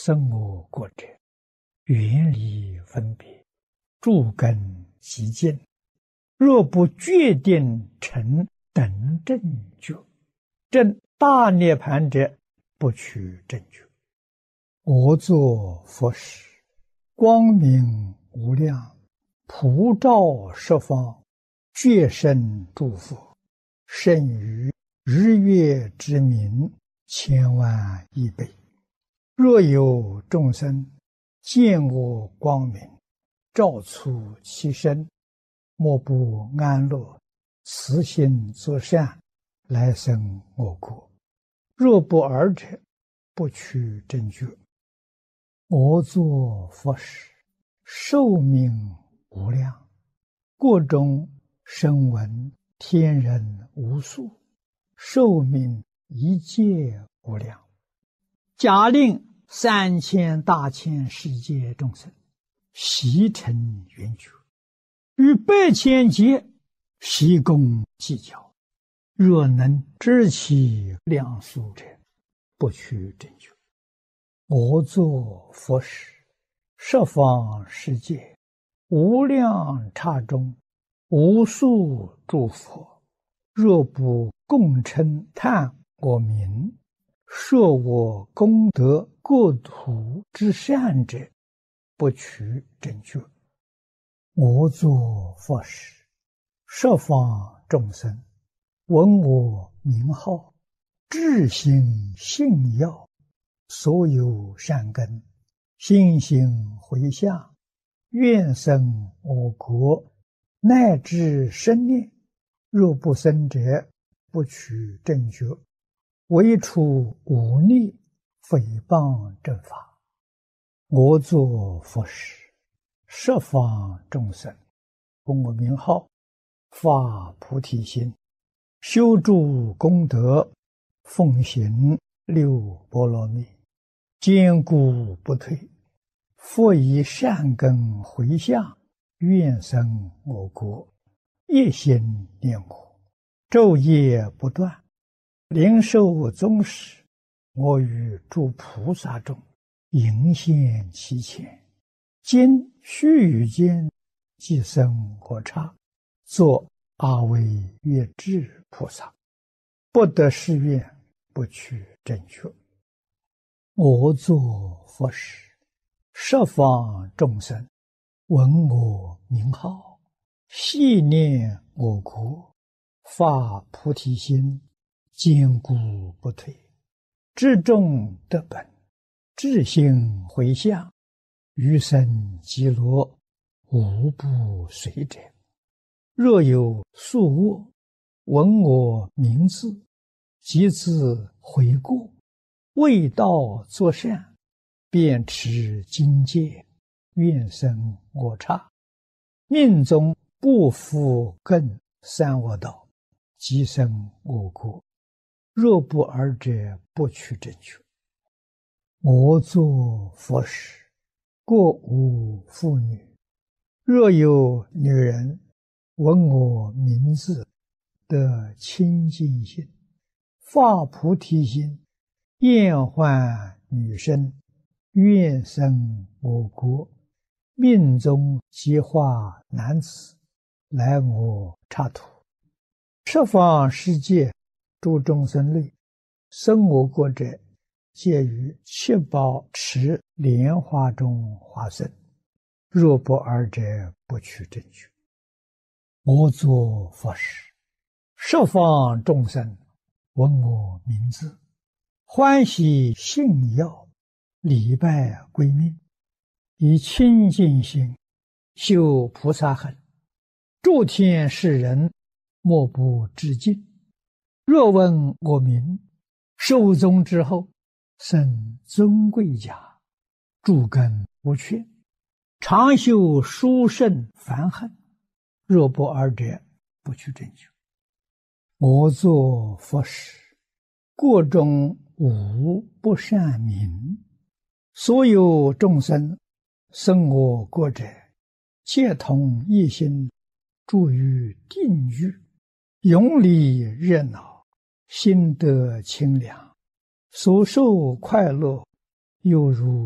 生我国者，远离分别，诸根极净。若不决定成等正觉，证大涅盘者，不取正觉。我作佛时，光明无量，普照十方，觉生诸佛，胜于日月之明千万亿倍。若有众生见我光明，照出其身，莫不安乐，慈心作善，来生我国。若不尔者，不取正觉。我作佛时，寿命无量，国中声闻天人无数，寿命一切无量。假令3000大千世界众生悉成圆觉，与8千劫悉共计较。若能知其量数者，不取正觉。我作佛时，十方世界无量刹中，无数诸佛，若不共称叹我名，说我功德国土之善者，不取正觉。我作佛时，十方众生闻我名号，至心信要，所有善根心行回向，愿生我国，乃至生念。若不生者，不取正觉。唯除忤逆诽谤正法。我作佛时，十方众生闻我名号，发菩提心，修诸功德，奉行6波罗蜜，坚固不退，复以善根回向，愿生我国，一心念我，昼夜不断，灵寿终时，我与诸菩萨中迎现其前，今须臾间即生我刹，作阿惟越致菩萨。不得誓愿，不取正觉。我作佛时，十方众生闻我名号，系念我国，发菩提心，坚固不退，至众得本，至心回向，余生极乐，无不随者。若有宿卧，闻我名字，即自悔过，为道作善，便持经戒，愿生我刹。命中不复更三恶道，即生我国。若不尔者，不取正觉。我作佛时，国无妇女。若有女人闻我名字，得清净心，发菩提心，厌患女身，愿生我国。命中即化男子，来我刹土。十方世界诸众生类，生我国者，皆于七宝池莲花中化身。若不尔者，不取正觉。我作佛时，十方众生闻我名字，欢喜信要，礼拜归命，以清净心修菩萨行，诸天世人莫不致敬。若闻我名，寿终之后，生尊贵家，诸根无缺，常修殊胜梵行。若不尔者，不取正觉。我作佛时，国中无不善名，所有众生生我国者，皆同一心，住于定狱，永离热闹，心得清凉，所受快乐，犹如